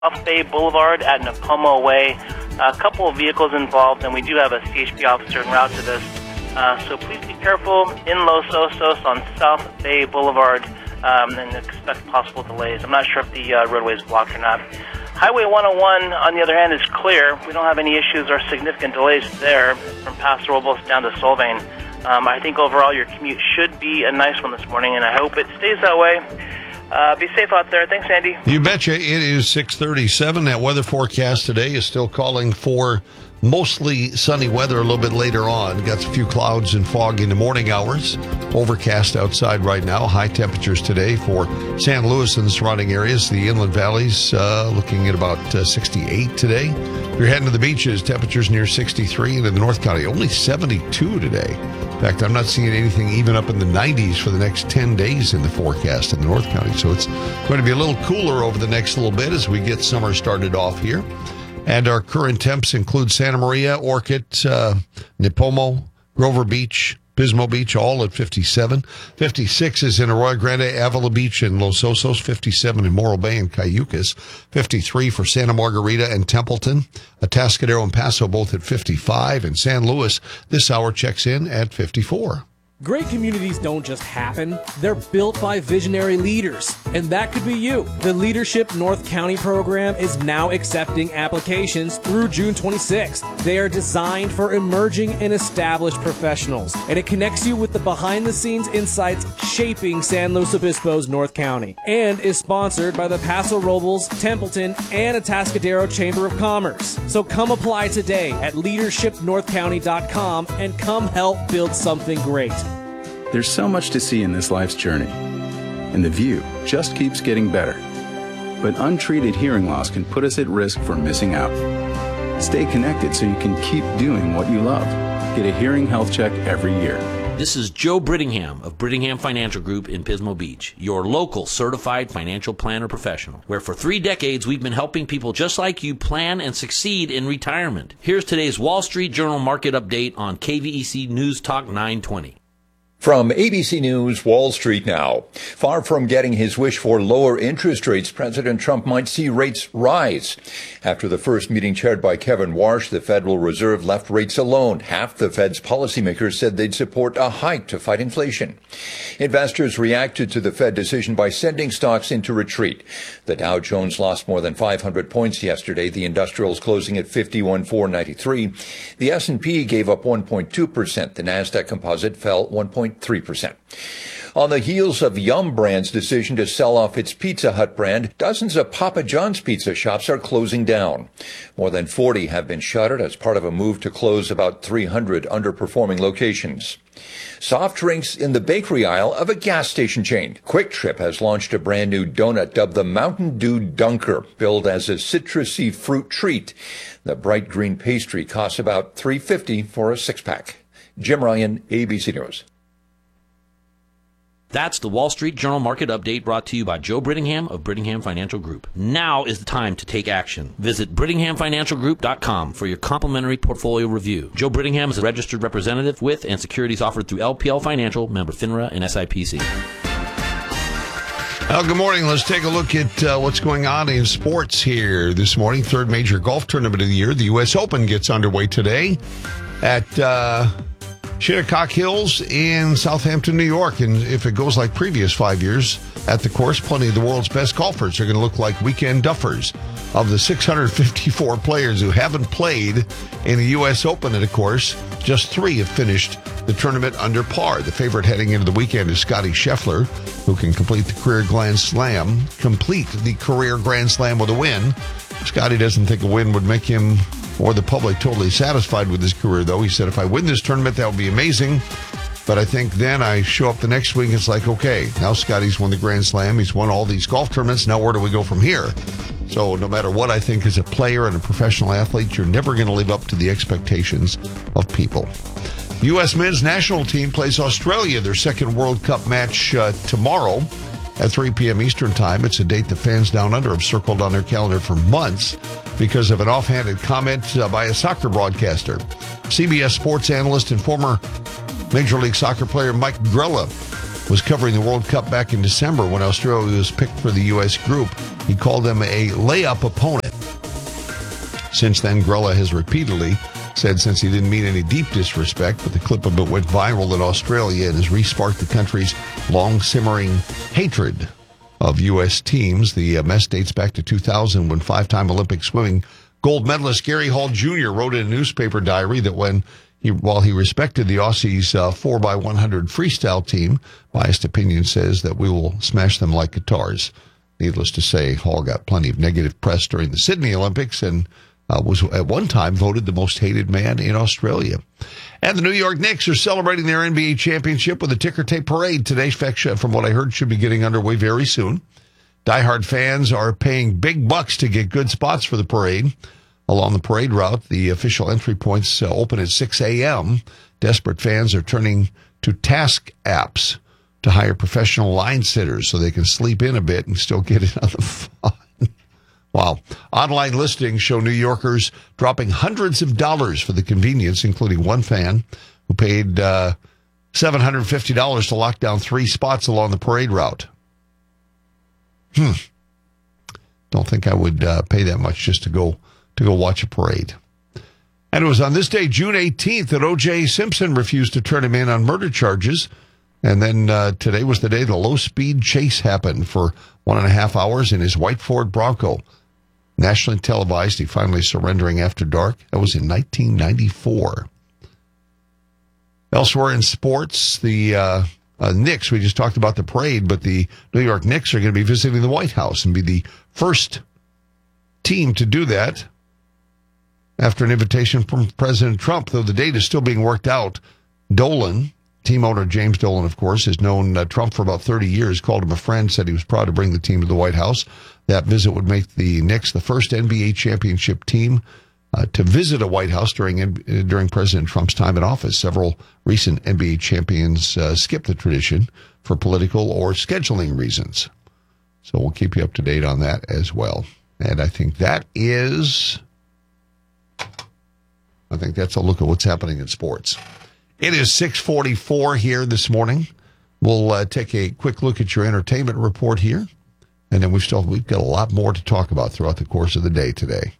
South Bay Boulevard at Napomo Way. A couple of vehicles involved, and we do have a CHP officer en route to this. So please be careful in Los Osos on South Bay Boulevard and expect possible delays. I'm not sure if the roadway is blocked or not. Highway 101, on the other hand, is clear. We don't have any issues or significant delays there from Paso Robles down to Solvang. I think overall your commute should be a nice one this morning, and I hope it stays that way. Be safe out there. Thanks, Andy. You betcha. It is 6:37. That weather forecast today is still calling for mostly sunny weather a little bit later on. Got a few clouds and fog in the morning hours. Overcast outside right now. High temperatures today for San Luis and the surrounding areas. The inland valleys looking at about 68 today. If you're heading to the beaches, temperatures near 63. And in the North County, only 72 today. In fact, I'm not seeing anything even up in the 90s for the next 10 days in the forecast in the North County. So it's going to be a little cooler over the next little bit as we get summer started off here. And our current temps include Santa Maria, Orchid, Nipomo, Grover Beach, Pismo Beach, all at 57. 56 is in Arroyo Grande, Avila Beach, and Los Osos. 57 in Morro Bay and Cayucas. 53 for Santa Margarita and Templeton. Atascadero and Paso both at 55. And San Luis this hour checks in at 54. Great communities don't just happen, they're built by visionary leaders, and that could be you. The Leadership North County program is now accepting applications through June 26th. They are designed for emerging and established professionals, and it connects you with the behind-the-scenes insights shaping San Luis Obispo's North County, and is sponsored by the Paso Robles, Templeton, and Atascadero Chamber of Commerce. So come apply today at leadershipnorthcounty.com and come help build something great. There's so much to see in this life's journey, and the view just keeps getting better. But untreated hearing loss can put us at risk for missing out. Stay connected so you can keep doing what you love. Get a hearing health check every year. This is Joe Brittingham of Brittingham Financial Group in Pismo Beach, your local certified financial planner professional, where for 3 decades we've been helping people just like you plan and succeed in retirement. Here's today's Wall Street Journal market update on KVEC News Talk 920. From ABC News, Wall Street now. Far from getting his wish for lower interest rates, President Trump might see rates rise. After the first meeting chaired by Kevin Warsh, the Federal Reserve left rates alone. Half the Fed's policymakers said they'd support a hike to fight inflation. Investors reacted to the Fed decision by sending stocks into retreat. The Dow Jones lost more than 500 points yesterday. The industrials closing at 51,493. The S&P gave up 1.2%. The Nasdaq Composite fell 1.3%. On the heels of Yum! Brand's decision to sell off its Pizza Hut brand, dozens of Papa John's pizza shops are closing down. More than 40 have been shuttered as part of a move to close about 300 underperforming locations. Soft drinks in the bakery aisle of a gas station chain. Quick Trip has launched a brand new donut dubbed the Mountain Dew Dunker, billed as a citrusy fruit treat. The bright green pastry costs about $3.50 for a 6-pack. Jim Ryan, ABC News. That's the Wall Street Journal market update brought to you by Joe Brittingham of Brittingham Financial Group. Now is the time to take action. Visit BrittinghamFinancialGroup.com for your complimentary portfolio review. Joe Brittingham is a registered representative with and securities offered through LPL Financial, member FINRA and SIPC. Well, good morning. Let's take a look at what's going on in sports here this morning. Third major golf tournament of the year. The U.S. Open gets underway today at Shinnecock Hills in Southampton, New York. And if it goes like previous 5 years at the course, plenty of the world's best golfers are going to look like weekend duffers. Of the 654 players who haven't played in the U.S. Open at a course, just 3 have finished the tournament under par. The favorite heading into the weekend is Scottie Scheffler, who can complete the career Grand Slam with a win. Scottie doesn't think a win would make him or the public totally satisfied with his career, though. He said, if I win this tournament, that would be amazing. But I think then I show up the next week, it's like, okay, now Scottie's won the Grand Slam. He's won all these golf tournaments. Now where do we go from here? So no matter what I think as a player and a professional athlete, you're never going to live up to the expectations of people. The U.S. men's national team plays Australia, their second World Cup match tomorrow at 3 p.m. Eastern Time. It's a date the fans down under have circled on their calendar for months because of an offhanded comment by a soccer broadcaster. CBS sports analyst and former Major League Soccer player Mike Grella was covering the World Cup back in December when Australia was picked for the U.S. group. He called them a layup opponent. Since then, Grella has repeatedly said since he didn't mean any deep disrespect, but the clip of it went viral in Australia and has re-sparked the country's long-simmering hatred of U.S. teams. The mess dates back to 2000 when five-time Olympic swimming gold medalist Gary Hall Jr. wrote in a newspaper diary that while he respected the Aussies' 4x100 freestyle team, biased opinion says that we will smash them like guitars. Needless to say, Hall got plenty of negative press during the Sydney Olympics and was at one time voted the most hated man in Australia. And the New York Knicks are celebrating their NBA championship with a ticker tape parade today. From what I heard, should be getting underway very soon. Diehard fans are paying big bucks to get good spots for the parade. Along the parade route, the official entry points open at 6 a.m. Desperate fans are turning to Task apps to hire professional line sitters so they can sleep in a bit and still get in on the fun. Wow. Online listings show New Yorkers dropping hundreds of dollars for the convenience, including one fan who paid $750 to lock down 3 spots along the parade route. Don't think I would pay that much just to go watch a parade. And it was on this day, June 18th, that O.J. Simpson refused to turn him in on murder charges. And then today was the day the low-speed chase happened for 1.5 hours in his white Ford Bronco. Nationally televised, he finally surrendering after dark. That was in 1994. Elsewhere in sports, the Knicks, we just talked about the parade, but the New York Knicks are going to be visiting the White House and be the first team to do that after an invitation from President Trump, though the date is still being worked out. Dolan, team owner James Dolan, of course, has known Trump for about 30 years, called him a friend, said he was proud to bring the team to the White House. That visit would make the Knicks the first NBA championship team to visit a White House during President Trump's time in office. Several recent NBA champions skipped the tradition for political or scheduling reasons. So we'll keep you up to date on that as well. And I think that's a look at what's happening in sports. It is 6:44 here this morning. We'll take a quick look at your entertainment report here. And then we've got a lot more to talk about throughout the course of the day today.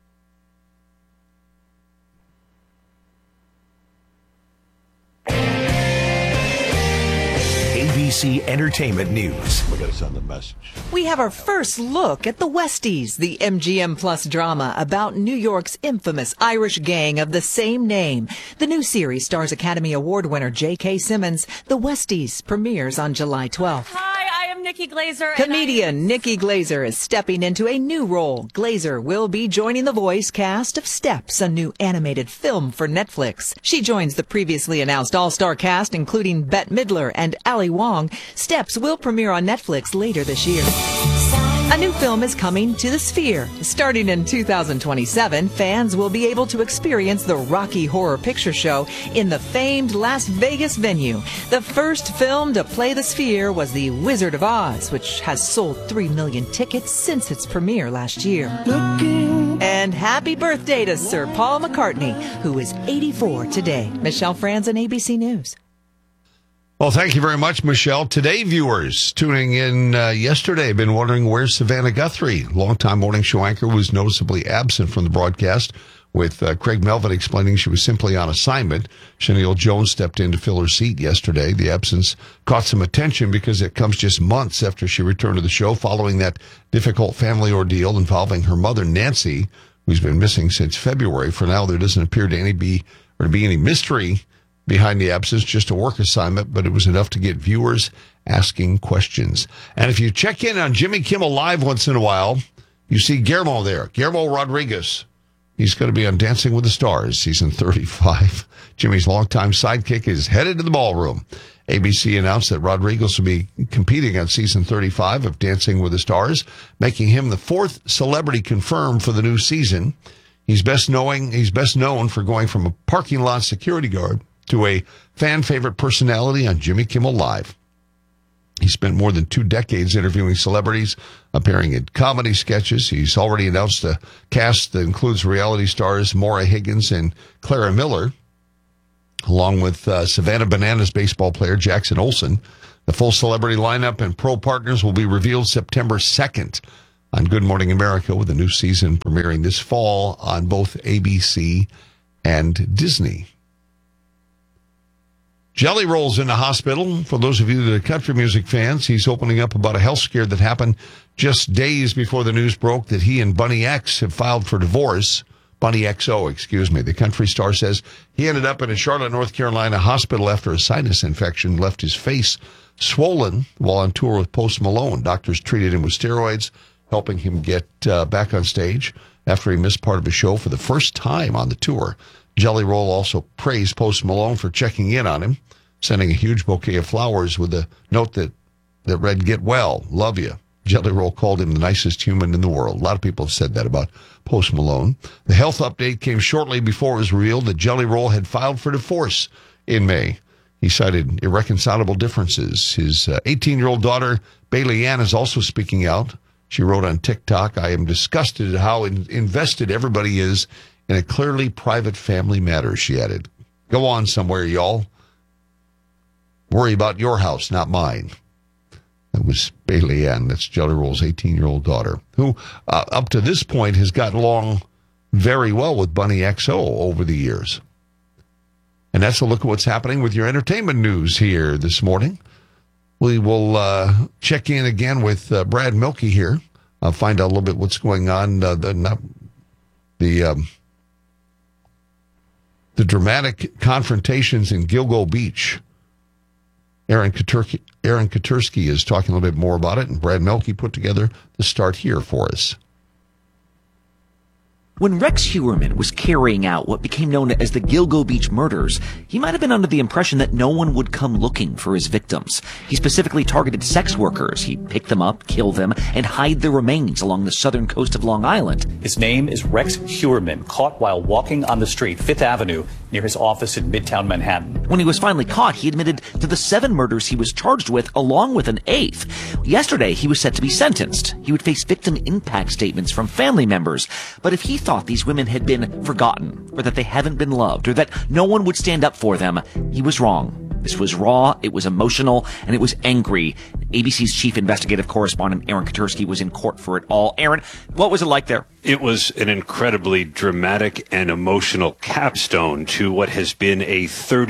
ABC Entertainment News. We got to send the message. We have our first look at The Westies, the MGM Plus drama about New York's infamous Irish gang of the same name. The new series stars Academy Award winner J.K. Simmons. The Westies premieres on July 12th. Hi, I am Nikki Glazer. Comedian Nikki Glazer is stepping into a new role. Glazer will be joining the voice cast of Steps, a new animated film for Netflix. She joins the previously announced all-star cast, including Bette Midler and Ali Wong. Steps will premiere on Netflix later this year. A new film is coming to the Sphere. Starting in 2027, fans will be able to experience the Rocky Horror Picture Show in the famed Las Vegas venue. The first film to play the Sphere was The Wizard of Oz, which has sold 3 million tickets since its premiere last year. And happy birthday to Sir Paul McCartney, who is 84 today. Michelle Franzen, ABC News. Well, thank you very much, Michelle. Today, viewers tuning in yesterday have been wondering where's Savannah Guthrie. Longtime morning show anchor was noticeably absent from the broadcast, with Craig Melvin explaining she was simply on assignment. Chenille Jones stepped in to fill her seat yesterday. The absence caught some attention because it comes just months after she returned to the show following that difficult family ordeal involving her mother, Nancy, who's been missing since February. For now, there doesn't appear to be any mystery behind the absence, just a work assignment, but it was enough to get viewers asking questions. And if you check in on Jimmy Kimmel Live once in a while, you see Guillermo there, Guillermo Rodriguez. He's going to be on Dancing with the Stars, season 35. Jimmy's longtime sidekick is headed to the ballroom. ABC announced that Rodriguez will be competing on season 35 of Dancing with the Stars, making him the 4th celebrity confirmed for the new season. He's best known for going from a parking lot security guard to a fan-favorite personality on Jimmy Kimmel Live. He spent more than 2 decades interviewing celebrities, appearing in comedy sketches. He's already announced a cast that includes reality stars Maura Higgins and Clara Miller, along with Savannah Bananas baseball player Jackson Olsen, The full celebrity lineup and pro partners will be revealed September 2nd on Good Morning America, with a new season premiering this fall on both ABC and Disney. Jelly Roll's in the hospital. For those of you that are country music fans, he's opening up about a health scare that happened just days before the news broke that he and Bunny X have filed for divorce. Bunny XO, excuse me. The country star says he ended up in a Charlotte, North Carolina hospital after a sinus infection left his face swollen while on tour with Post Malone. Doctors treated him with steroids, helping him get back on stage after he missed part of his show for the first time on the tour. Jelly Roll also praised Post Malone for checking in on him, sending a huge bouquet of flowers with a note that read, "Get well, love you." Jelly Roll called him the nicest human in the world. A lot of people have said that about Post Malone. The health update came shortly before it was revealed that Jelly Roll had filed for divorce in May. He cited irreconcilable differences. His 18-year-old daughter, Bailey Ann, is also speaking out. She wrote on TikTok, "I am disgusted at how invested everybody is in a clearly private family matter," she added. "Go on somewhere, y'all. Worry about your house, not mine." That was Bailey Ann. That's Jelly Roll's 18-year-old daughter, who up to this point has gotten along very well with Bunny XO over the years. And that's a look at what's happening with your entertainment news here this morning. We will check in again with Brad Milkey here. I'll find out a little bit what's going on. The dramatic confrontations in Gilgo Beach. Aaron Katursky is talking a little bit more about it, and Brad Melke put together the start here for us. When Rex Heuermann was carrying out what became known as the Gilgo Beach murders, he might have been under the impression that no one would come looking for his victims. He specifically targeted sex workers. He'd pick them up, kill them, and hide their remains along the southern coast of Long Island. His name is Rex Heuermann, caught while walking on the street, 5th Avenue, near his office in Midtown Manhattan. When he was finally caught, he admitted to the 7 murders he was charged with, along with an 8th. Yesterday, he was set to be sentenced. He would face victim impact statements from family members. But if he thought these women had been forgotten, or that they haven't been loved, or that no one would stand up for them, he was wrong. This was raw, it was emotional, and it was angry. ABC's chief investigative correspondent Aaron Katursky was in court for it all. Aaron, what was it like there? It was an incredibly dramatic and emotional capstone to what has been a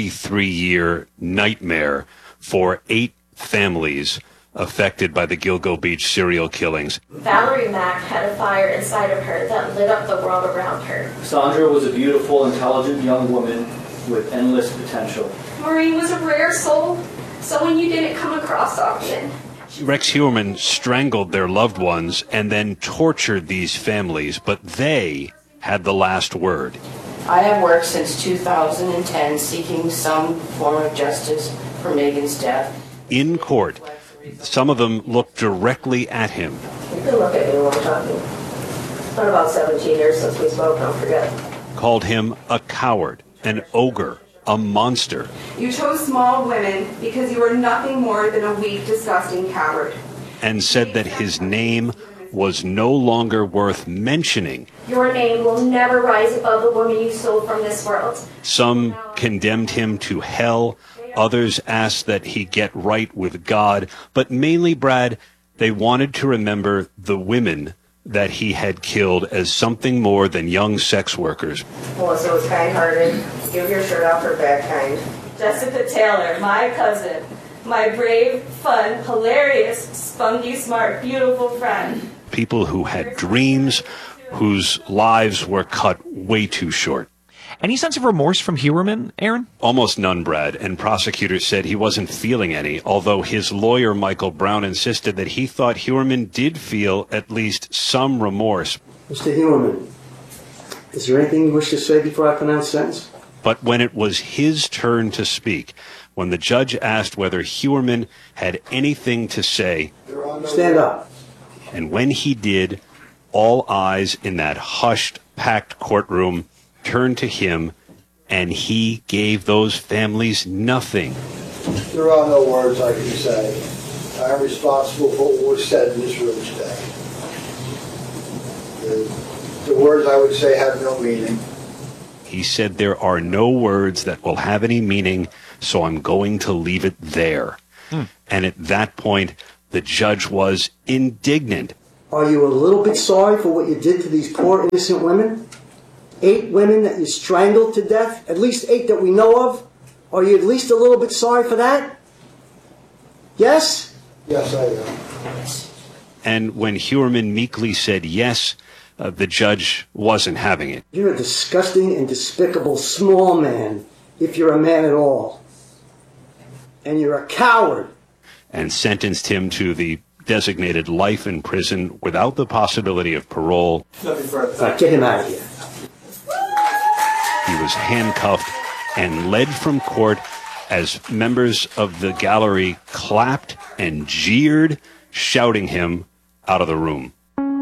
33-year nightmare for 8 families affected by the Gilgo Beach serial killings. Valerie Mack had a fire inside of her that lit up the world around her. Sandra was a beautiful, intelligent young woman with endless potential. Maureen was a rare soul, someone you didn't come across often. Rex Heuermann strangled their loved ones and then tortured these families, but they had the last word. I have worked since 2010 seeking some form of justice for Megan's death. In court, some of them looked directly at him. You can look at me while I'm talking. It's been about 17 years since we spoke, don't forget. Called him a coward, an ogre, a monster. You chose small women because you were nothing more than a weak, disgusting coward. And said that his name was no longer worth mentioning. Your name will never rise above the woman you stole from this world. Some condemned him to hell. Others asked that he get right with God. But mainly, Brad, they wanted to remember the women that he had killed as something more than young sex workers. Melissa was kind-hearted. Give your shirt off her back kind. Jessica Taylor, my cousin. My brave, fun, hilarious, spunky, smart, beautiful friend. People who had dreams, whose lives were cut way too short. Any sense of remorse from Heuermann, Aaron? Almost none, Brad, and prosecutors said he wasn't feeling any, although his lawyer, Michael Brown, insisted that he thought Heuermann did feel at least some remorse. Mr. Heuermann, is there anything you wish to say before I pronounce sentence? But when it was his turn to speak, when the judge asked whether Heuermann had anything to say, stand up. And when he did, all eyes in that hushed, packed courtroom turned to him, and he gave those families nothing. There are no words I can say. I am responsible for what was said in this room today. The words I would say have no meaning. He said there are no words that will have any meaning, so I'm going to leave it there. And at that point, the judge was indignant. Are you a little bit sorry for what you did to these poor innocent women? 8 women that you strangled to death, at least 8 that we know of. Are you at least a little bit sorry for that? Yes? Yes, I am. And when Huerman meekly said yes, the judge wasn't having it. You're a disgusting and despicable small man, if you're a man at all. And you're a coward. And sentenced him to the designated life in prison without the possibility of parole. Get him out of here. He was handcuffed and led from court as members of the gallery clapped and jeered, shouting him out of the room.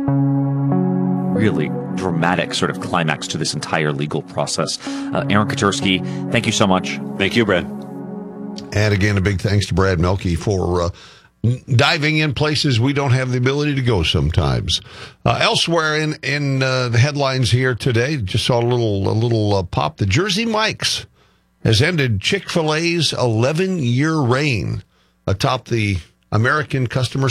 Really dramatic sort of climax to this entire legal process. Aaron Katersky, thank you so much. Thank you, Brad. And again, a big thanks to Brad Mielke for diving in places we don't have the ability to go sometimes. Elsewhere in the headlines here today, just saw a little pop. The Jersey Mike's has ended Chick-fil-A's 11-year reign atop the American Customer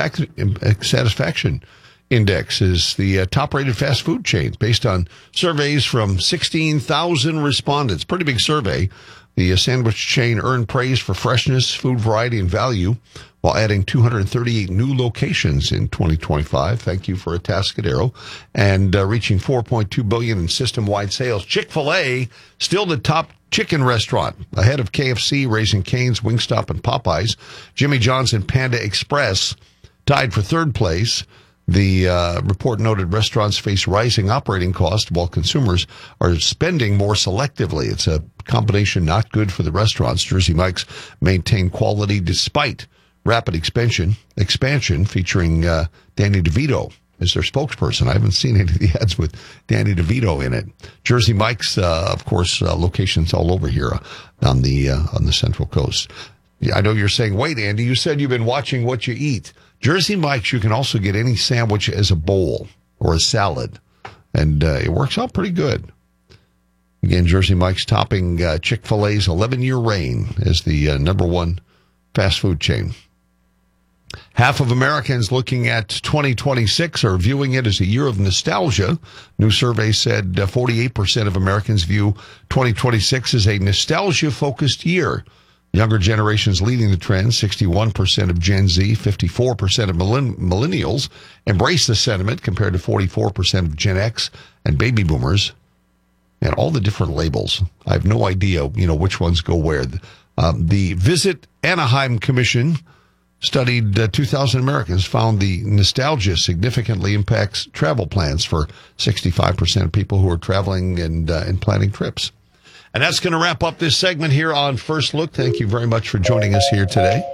Satisfaction Index is the top-rated fast food chain based on surveys from 16,000 respondents. Pretty big survey. The sandwich chain earned praise for freshness, food variety, and value while adding 238 new locations in 2025. Thank you for Atascadero. And reaching $4.2 billion in system-wide sales. Chick-fil-A, still the top chicken restaurant, ahead of KFC, Raising Cane's, Wingstop, and Popeyes. Jimmy John's and Panda Express tied for third place. The report noted restaurants face rising operating costs while consumers are spending more selectively. It's a combination not good for the restaurants. Jersey Mike's maintained quality despite rapid expansion featuring Danny DeVito as their spokesperson. I haven't seen any of the ads with Danny DeVito in it. Jersey Mike's, of course, locations all over here on the Central Coast. I know you're saying, wait, Andy, you said you've been watching what you eat. Jersey Mike's, you can also get any sandwich as a bowl or a salad, and it works out pretty good. Again, Jersey Mike's topping Chick-fil-A's 11-year reign as the number one fast food chain. Half of Americans looking at 2026 are viewing it as a year of nostalgia. New survey said 48% of Americans view 2026 as a nostalgia-focused year. Younger generations leading the trend, 61% of Gen Z, 54% of millennials embrace the sentiment compared to 44% of Gen X and baby boomers. And all the different labels. I have no idea, which ones go where. The Visit Anaheim Commission studied 2,000 Americans, found the nostalgia significantly impacts travel plans for 65% of people who are traveling and planning trips. And that's going to wrap up this segment here on First Look. Thank you very much for joining us here today.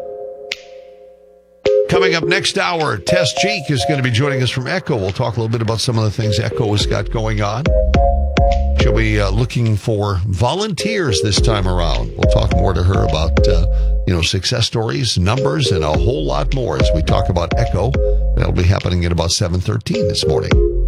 Coming up next hour, Tess Cheek is going to be joining us from Echo. We'll talk a little bit about some of the things Echo has got going on. She'll be looking for volunteers this time around. We'll talk more to her about, success stories, numbers, and a whole lot more as we talk about Echo. That'll be happening at about 7:13 this morning.